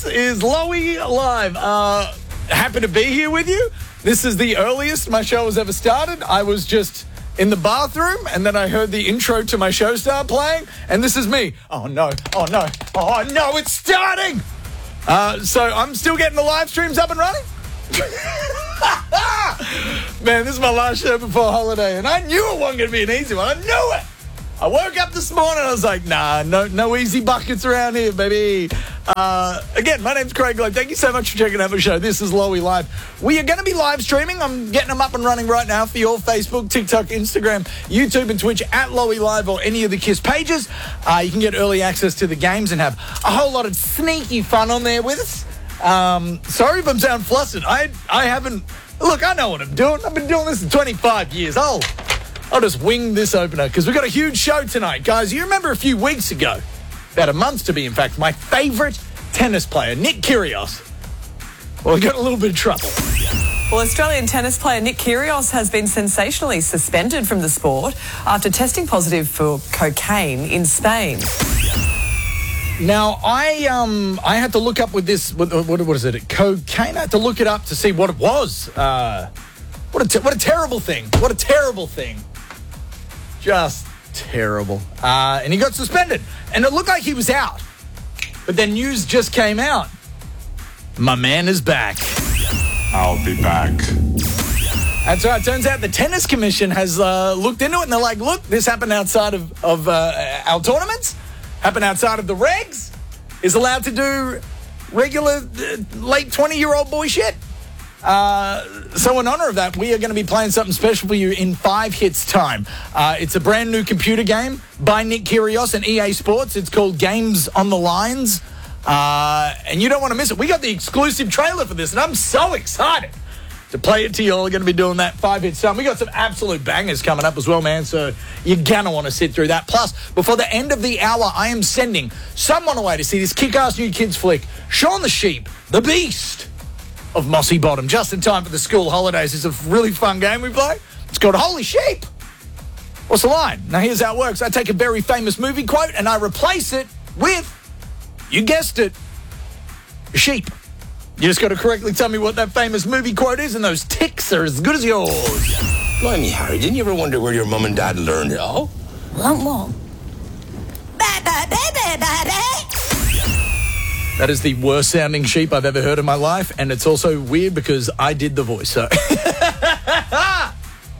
is Lowy Live. Happy to be here with you. This is the earliest my show has ever started. I was just in the bathroom, and then I heard the intro to my show start playing, and this is me. Oh, no. Oh, no. Oh, no, it's starting! So I'm still getting the live streams up and running. Man, this is my last show before holiday, and I knew it wasn't going to be an easy one. I knew it! I woke up this morning and I was like, nah, no easy buckets around here, baby. Again, my name's Craig Globe. Thank you so much for checking out the show. This is Lowy Live. We are going to be live streaming. I'm getting them up and running right now for your Facebook, TikTok, Instagram, YouTube, and Twitch at Lowy Live or any of the KISS pages. You can get early access to the games and have a whole lot of sneaky fun on there with us. Sorry if I'm sounding flustered. I haven't... Look, I know what I'm doing. I've been doing this for 25 years. I'll just wing this opener because we've got a huge show tonight. Guys, you remember a few weeks ago, about a month to be in fact, my favourite tennis player, Nick Kyrgios. Well, he got a little bit of trouble. Well, Australian tennis player Nick Kyrgios has been sensationally suspended from the sport after testing positive for cocaine in Spain. Now, I had to look up with this, what is it, cocaine? I had to look it up to see what it was. What a terrible thing. What a terrible thing. Just terrible. And he got suspended. And it looked like he was out. But then news just came out. My man is back. I'll be back. That's right. It turns out the Tennis Commission has looked into it. And they're like, look, this happened outside of our tournaments. Happened outside of the regs. Is allowed to do regular late 20-year-old boy shit. So in honor of that, we are going to be playing something special for you in 5 hits time. It's a brand new computer game by Nick Kyrgios and EA Sports. It's called Games on the Lines. And you don't want to miss it. We got the exclusive trailer for this, and I'm so excited to play it to you all. We're going to be doing that 5 hits time. We got some absolute bangers coming up as well, man. So you're going to want to sit through that. Plus, before the end of the hour, I am sending someone away to see this kick-ass new kids flick, Shaun the Sheep, the Beast of Mossy Bottom, just in time for the school holidays. It's a really fun game we play. It's called Holy Sheep. What's the line? Now, here's how it works. I take a very famous movie quote and I replace it with, you guessed it, a sheep. You just got to correctly tell me what that famous movie quote is, and those ticks are as good as yours. Blimey, Harry, didn't you ever wonder where your mum and dad learned it all? That is the worst sounding sheep I've ever heard in my life, and it's also weird because I did the voice, so... I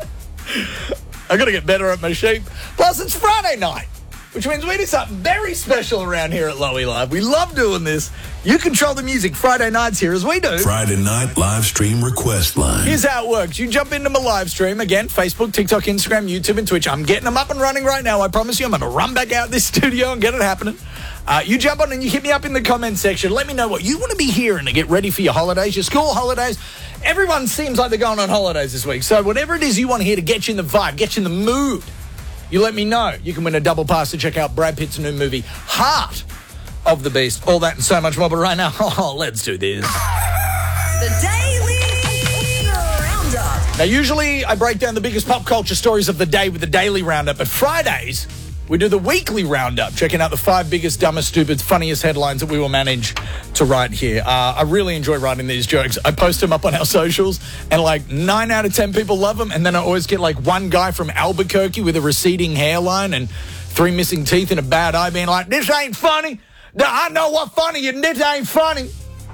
got to get better at my sheep. Plus, it's Friday night, which means we do something very special around here at Lowy Live. We love doing this. You control the music Friday nights here as we do. Friday night live stream request line. Here's how it works. You jump into my live stream. Again, Facebook, TikTok, Instagram, YouTube, and Twitch. I'm getting them up and running right now. I promise you I'm going to run back out this studio and get it happening. You jump on and you hit me up in the comments section. Let me know what you want to be hearing to get ready for your holidays, your school holidays. Everyone seems like they're going on holidays this week. So whatever it is you want to hear to get you in the vibe, get you in the mood, you let me know. You can win a double pass to check out Brad Pitt's new movie, Heart of the Beast. All that and so much more. But right now, let's do this. The Daily Roundup. Now, usually I break down the biggest pop culture stories of the day with the Daily Roundup. But Fridays, we do the weekly roundup, checking out the 5 biggest, dumbest, stupid, funniest headlines that we will manage to write here. I really enjoy writing these jokes. I post them up on our socials, and like 9 out of 10 people love them. And then I always get like one guy from Albuquerque with a receding hairline and 3 missing teeth and a bad eye being like, this ain't funny. I know what's funny, and this ain't funny.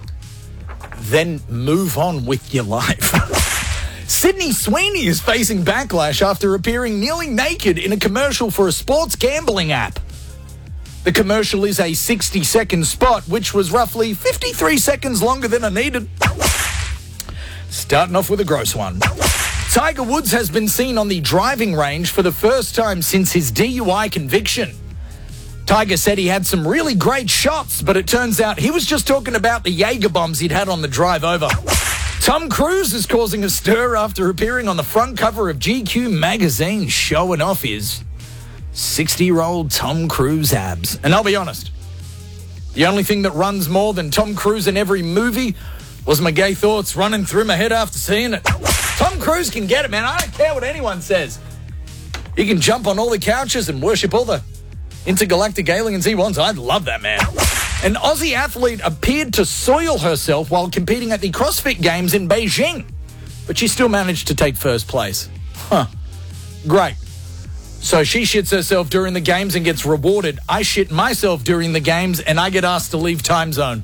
Then move on with your life. Sydney Sweeney is facing backlash after appearing nearly naked in a commercial for a sports gambling app. The commercial is a 60-second spot, which was roughly 53 seconds longer than I needed. Starting off with a gross one. Tiger Woods has been seen on the driving range for the first time since his DUI conviction. Tiger said he had some really great shots, but it turns out he was just talking about the Jaeger bombs he'd had on the drive over. Tom Cruise is causing a stir after appearing on the front cover of GQ magazine, showing off his 60-year-old Tom Cruise abs. And I'll be honest, the only thing that runs more than Tom Cruise in every movie was my gay thoughts running through my head after seeing it. Tom Cruise can get it, man. I don't care what anyone says. He can jump on all the couches and worship all the intergalactic aliens he wants. I love that man. An Aussie athlete appeared to soil herself while competing at the CrossFit Games in Beijing, but she still managed to take first place. Huh. Great. So she shits herself during the games and gets rewarded. I shit myself during the games and I get asked to leave time zone.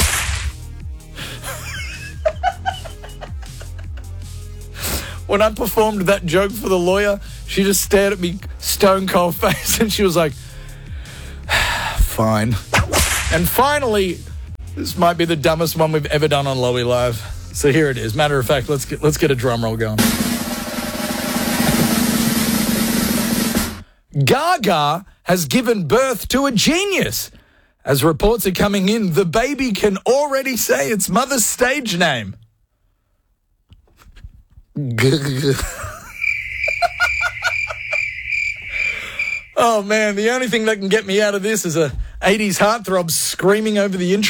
When I performed that joke for the lawyer, she just stared at me stone cold face and she was like, fine. And finally, this might be the dumbest one we've ever done on Lowy Live. So here it is. Matter of fact, let's get a drum roll going. Gaga has given birth to a genius. As reports are coming in, the baby can already say its mother's stage name. Oh man, the only thing that can get me out of this is a 80s heartthrob screaming over the intro.